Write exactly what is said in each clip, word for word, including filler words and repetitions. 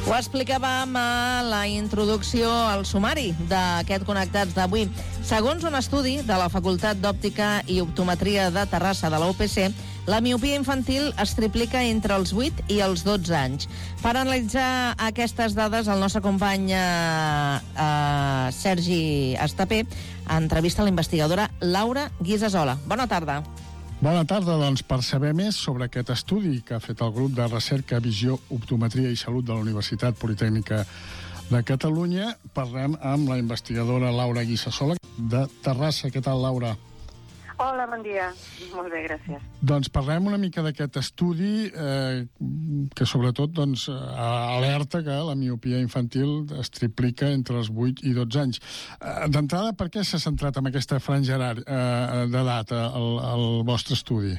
Ho explicàvem a la introducció al sumari d'aquest Connectats d'avui. Segons un estudi de la Facultat d'Òptica i Optometria de Terrassa de la U P C, la miopia infantil es triplica entre els vuit i els dotze anys. Per analitzar aquestes dades, el nostre company eh, eh, Sergi Estapé entrevista la investigadora Laura Guisasola. Bona tarda. Bona tarda, doncs, per saber més sobre aquest estudi que ha fet el grup de recerca Visió, Optometria i Salut de la Universitat Politècnica de Catalunya, parlem amb la investigadora Laura Guisasola de Terrassa. Què tal, Laura? Hola, bon dia. Molt bé, gràcies. Doncs parlem una mica d'aquest estudi eh, que sobretot doncs, alerta que la miopia infantil es triplica entre els vuit i dotze anys. Eh, D'entrada, per què s'ha centrat en aquesta franja eh, d'edat el, el vostre estudi?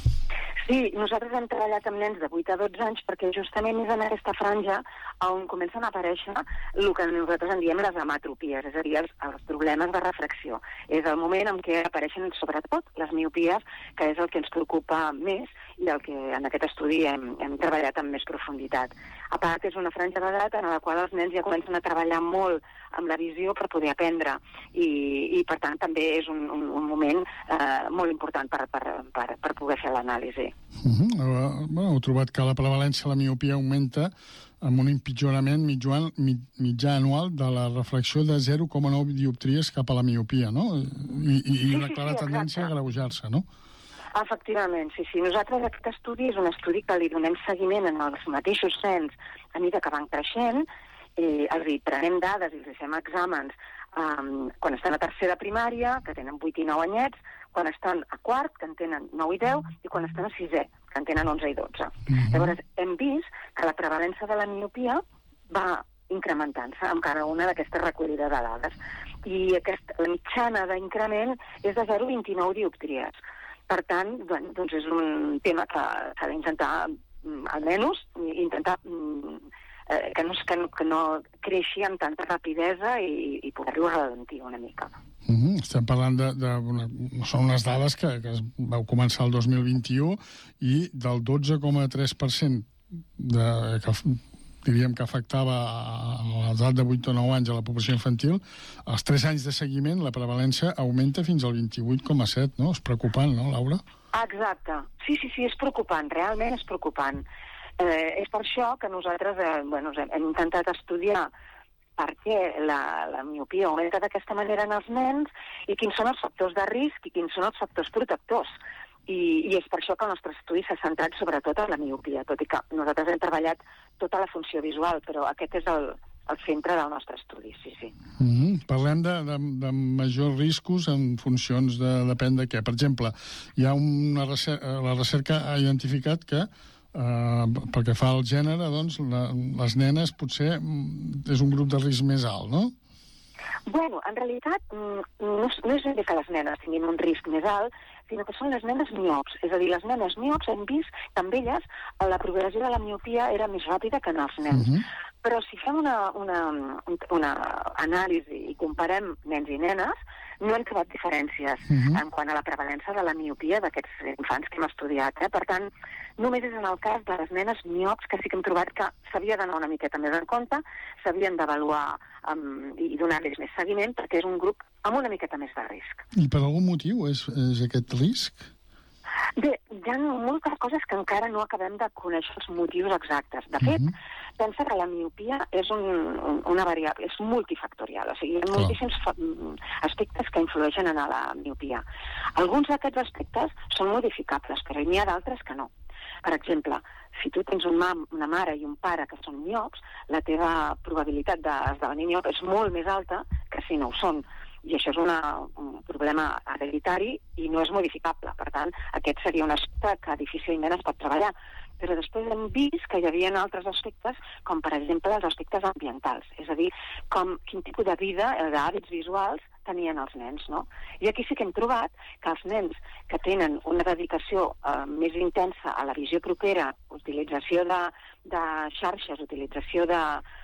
Sí, nosaltres hem treballat amb nens de vuit a dotze anys perquè justament és en aquesta franja on comencen a aparèixer el que nosaltres en diem les hematropies, és a dir, els, els problemes de refracció. És el moment en què apareixen sobretot les miopies, que és el que ens preocupa més i el que en aquest estudi hem, hem treballat amb més profunditat. A part, és una franja d'edat en la qual els nens ja comencen a treballar molt amb la visió per poder aprendre i, i per tant, també és un, un, un moment eh, molt important per, per, per, per poder fer l'anàlisi. Uh-huh. Uh, bueno, heu trobat que la prevalència de la miopia augmenta amb un empitjorament mitjan, mitjà anual de la refracció de zero coma nou dioptries cap a la miopia, no? I, i, i una clara sí, sí, sí, tendència a agreujar-se, no? Efectivament, sí, sí. Nosaltres aquest estudi és un estudi que li donem seguiment en els mateixos nens a mesura que van creixent, eh, els hi prenem dades i els fem exàmens um, quan estan a tercera primària, que tenen vuit i nou anyets, quan estan a quart, que en tenen nou i deu, i quan estan a sisè, que en tenen onze i dotze. Mm-hmm. Llavors, hem vist que la prevalença de la miopia va incrementant-se amb cada una d'aquestes recollides de dades. I aquesta, la mitjana d'increment és de zero coma vint-i-nou dioptries. Per tant, bueno, doncs és un tema que s'ha d'intentar, almenys, intentar eh, que, no, que, no, que no creixi amb tanta rapidesa i, i poder-lo ralentir una mica. Mm-hmm. Estem parlant de, de una, són unes dades que, que vau començar el dos mil vint-i-u i del dotze coma tres per cent de, que diríem que afectava a l'edat de vuit o nou anys a la població infantil, als tres anys de seguiment la prevalència augmenta fins al vint-i-vuit coma set, no? És preocupant, no, Laura? Exacte. Sí, sí, sí, és preocupant, realment és preocupant. Eh, és per això que nosaltres eh, bueno, hem intentat estudiar per què la, la miopia augmenta d'aquesta manera en els nens i quins són els factors de risc i quins són els factors protectors. I, i és per això que el nostre estudi s'ha centrat sobretot en la miopia, tot i que nosaltres hem treballat tota la funció visual, però aquest és el, el centre del nostre estudi, sí, sí. Mm-hmm. Parlem de, de, de majors riscos en funcions de depèn de què. Per exemple, hi ha una recerca, la recerca ha identificat que Uh, pel que fa al gènere, doncs, la, les nenes potser és un grup de risc més alt, no? Bueno, en realitat no, no és bé que les nenes tinguin un risc més alt, sinó que són les nenes miops. És a dir, les nenes miops hem vist que amb elles la progressió de la miopia era més ràpida que en els nens. Uh-huh. Però si fem una, una, una anàlisi i comparem nens i nenes, no hem trobat diferències uh-huh. en quant a la prevalença de la miopia d'aquests infants que hem estudiat. Eh? Per tant, només és en el cas de les nenes miops que sí que hem trobat que s'havia d'anar una miqueta més en compte, s'havien d'avaluar um, i donar-los més seguiment, perquè és un grup amb una miqueta més de risc. I per algun motiu és, és aquest risc? Bé, hi ha moltes coses que encara no acabem de conèixer els motius exactes. De fet, uh-huh. pensa que la miopia és un, un, una variable, és multifactorial, o sigui, hi ha oh. moltíssims fa- aspectes que influeixen en la miopia. Alguns d'aquests aspectes són modificables, però n'hi ha d'altres que no. Per exemple, si tu tens un mam, una mare i un pare que són miops, la teva probabilitat d'esdevenir miop és molt més alta que si no ho són. I això és una, un problema hereditari i no és modificable. Per tant, aquest seria un aspecte que difícilment es pot treballar. Però després hem vist que hi havia altres aspectes, com per exemple els aspectes ambientals, és a dir, com, quin tipus de vida, d'hàbits visuals tenien els nens, no? I aquí sí que hem trobat que els nens que tenen una dedicació eh, més intensa a la visió propera, utilització de, de xarxes, utilització de,